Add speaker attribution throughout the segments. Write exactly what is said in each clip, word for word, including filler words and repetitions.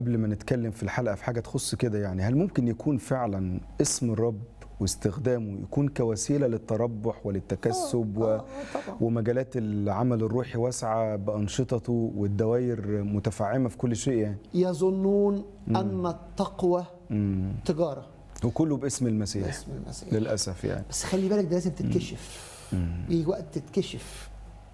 Speaker 1: قبل ما نتكلم في الحلقة في حاجة تخص كده، يعني هل ممكن يكون فعلا اسم الرب واستخدامه يكون كوسيلة للتربح وللتكسب و...
Speaker 2: آه طبعا.
Speaker 1: ومجالات العمل الروحي واسعة بأنشطته والدوائر متفاعمة في كل شيء؟ يعني
Speaker 2: يظنون مم. أن التقوى مم. تجارة،
Speaker 1: وكله باسم المسيح.
Speaker 2: باسم المسيح
Speaker 1: للأسف يعني.
Speaker 2: بس خلي بالك ده لازم تتكشف، يجي وقت تتكشف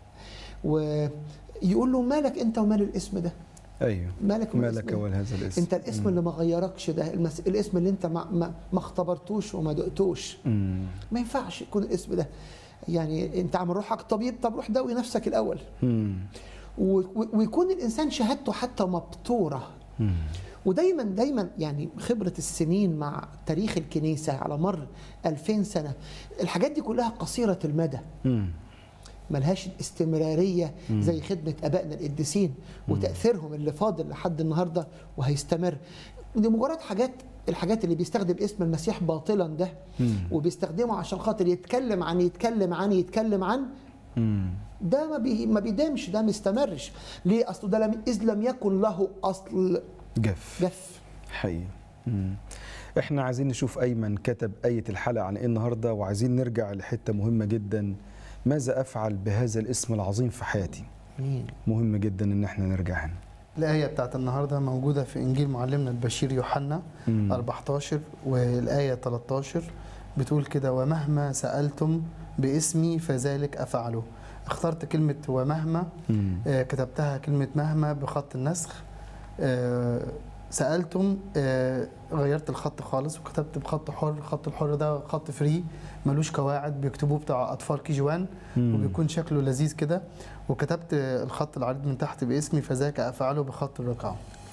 Speaker 2: ويقول له مالك أنت ومال الاسم ده؟
Speaker 1: ايوه،
Speaker 2: مالك
Speaker 1: مالك ولهذا الاسم؟
Speaker 2: انت الاسم مم. اللي ما غيركش ده، المس... الاسم اللي انت ما ما, ما اختبرتوش وما دقتوش، مم. ما ينفعش يكون الاسم ده. يعني انت عم روحك طبيب، طب روح داوي نفسك الاول. و... ويكون الانسان شهادته حتى مبتوره. مم. ودايما دايما يعني خبره السنين مع تاريخ الكنيسه على مر ألفين سنه، الحاجات دي كلها قصيره المدى. مم. ملهاش استمرارية زي خدمة أبائنا القديسين وتأثيرهم اللي فاضل لحد النهاردة وهيستمر. دي مجرد حاجات، الحاجات اللي بيستخدم اسم المسيح باطلا ده وبيستخدمه عشان خاطر يتكلم عن يتكلم عن يتكلم عن ده ما بي ما بيدامش، ده ما يستمرش. ليه؟ أصله ده لم إذ لم يكن له أصل
Speaker 1: جف
Speaker 2: جف
Speaker 1: حقيقي. احنا عايزين نشوف أيمن كتب آية الحلقة عن إيه النهاردة، وعايزين نرجع لحتة مهمة جدا. ماذا أفعل بهذا الاسم العظيم في حياتي؟ مهم جدا إن احنا نرجع هنا.
Speaker 3: الآية بتاعت النهاردة موجودة في إنجيل معلمنا البشير يوحنا أربعتاشر والآية تلتاشر، بتقول كده: ومهما سألتم باسمي فذلك أفعله. اخترت كلمة ومهما، آه كتبتها كلمة مهما بخط النسخ. آه سألتم، آه غيرت الخط خالص وكتبت بخط حر. الخط الحر ده خط فري ملوش قواعد، بيكتبوه بتاع أطفال كي جوان وبيكون شكله لذيذ كده. وكتبت الخط العريض من تحت باسمي فذاك أفعله بخط الرقعة.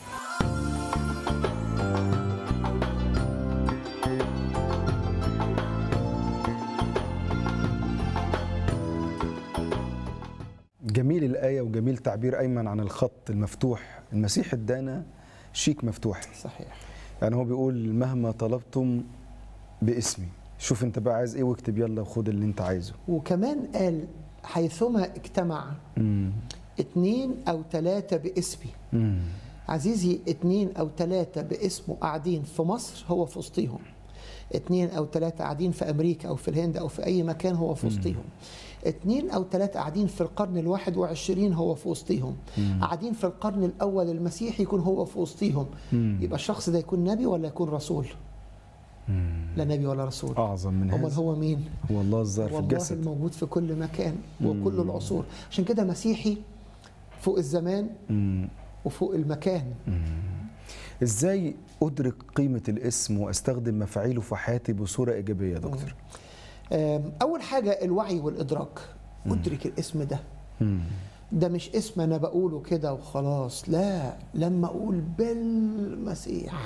Speaker 1: جميل الآية وجميل تعبير أيمن عن الخط المفتوح. المسيح ادانا شيك مفتوح.
Speaker 2: صحيح.
Speaker 1: يعني هو بيقول مهما طلبتم باسمي، شوف انت بقى عايز ايه واكتب يلا وخد اللي انت عايزه.
Speaker 2: وكمان قال حيثما اجتمع مم. اتنين او ثلاثة باسمي. مم. عزيزي، اتنين او ثلاثة باسمه قاعدين في مصر هو في وسطيهم، اتنين او ثلاثة قاعدين في امريكا او في الهند او في اي مكان هو في وسطيهم، اتنين او ثلاثة قاعدين في القرن الواحد وعشرين هو في وسطيهم، قاعدين في القرن الاول المسيحي يكون هو في وسطيهم. يبقى الشخص ده يكون نبي ولا يكون رسول؟ مم. لا نبي ولا رسول.
Speaker 1: اعظم من هذا.
Speaker 2: امال هو مين؟
Speaker 1: هو الله الظاهر في الجسد،
Speaker 2: والله الموجود في كل مكان وكل العصور. عشان كده مسيحي فوق الزمان مم. وفوق المكان. مم.
Speaker 1: ازاي ادرك قيمه الاسم واستخدم مفاعيله في حياتي بصوره ايجابيه يا دكتور؟
Speaker 2: اول حاجه الوعي والادراك. مم. ادرك الاسم ده. مم. ده مش اسم انا بقوله كده وخلاص، لا، لما اقول بالمسيح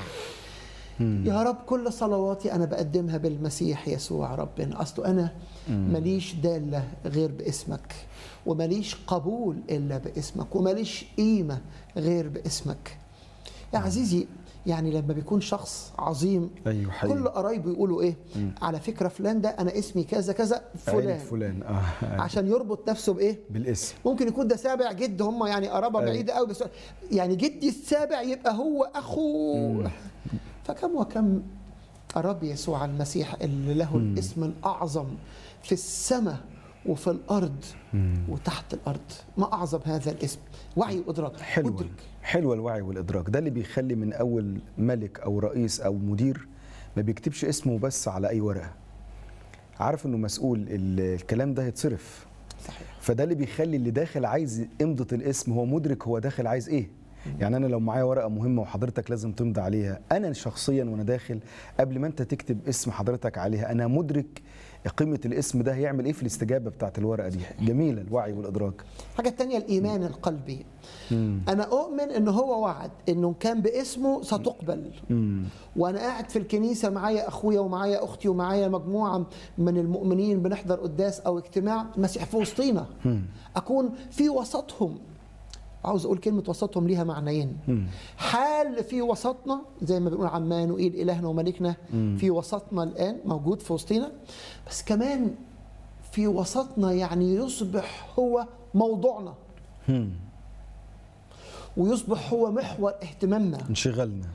Speaker 2: يا رب كل صلواتي أنا بقدمها بالمسيح يسوع ربنا. أصله أنا ماليش دالة غير باسمك، وماليش قبول إلا باسمك، وماليش قيمة غير باسمك. يا عزيزي، يعني لما بيكون شخص عظيم
Speaker 1: أيوة حقيقي.
Speaker 2: كل قرايبه يقولوا إيه؟ مم. على فكرة فلان ده أنا اسمي كذا كذا فلان
Speaker 1: فلان آه.
Speaker 2: عشان يربط نفسه بإيه؟
Speaker 1: بالاسم.
Speaker 2: ممكن يكون ده سابع جد، هم يعني قرابة بعيدة قوي، بس يعني جدي السابع يبقى هو أخوه. فكم وكم الرب يسوع المسيح اللي له مم. الاسم الأعظم في السماء وفي الأرض مم. وتحت الأرض، ما أعظم هذا الاسم. وعي وإدراك.
Speaker 1: حلو
Speaker 2: أدرك.
Speaker 1: حلو الوعي والإدراك ده اللي بيخلي من أول ملك أو رئيس أو مدير ما بيكتبش اسمه بس على أي ورقة، عارف إنه مسؤول الكلام ده هيتصرف.
Speaker 2: صحيح.
Speaker 1: فده اللي بيخلي اللي داخل عايز إمضة الاسم هو مدرك هو داخل عايز إيه. يعني أنا لو معايا ورقة مهمة وحضرتك لازم تمضي عليها، أنا شخصيا وأنا داخل قبل ما أنت تكتب اسم حضرتك عليها أنا مدرك قيمة الاسم ده هيعمل إيه في الاستجابة بتاعت الورقة دي. جميلة الوعي والإدراك.
Speaker 2: حاجة تانية الإيمان القلبي. مم. أنا أؤمن إن هو وعد إنه كان باسمه ستقبل. مم. وأنا قاعد في الكنيسة معايا أخويا ومعايا أختي ومعايا مجموعة من المؤمنين بنحضر قداس أو اجتماع، المسيح في وسطينا. مم. أكون في وسطهم. عاوز اقول كلمه وسطهم ليها معنيين. حال في وسطنا زي ما بنقول عمانوئيل الهنا وملكنا مم. في وسطنا الان موجود في وسطنا، بس كمان في وسطنا يعني يصبح هو موضوعنا. مم. ويصبح هو محور اهتمامنا.
Speaker 1: انشغلنا.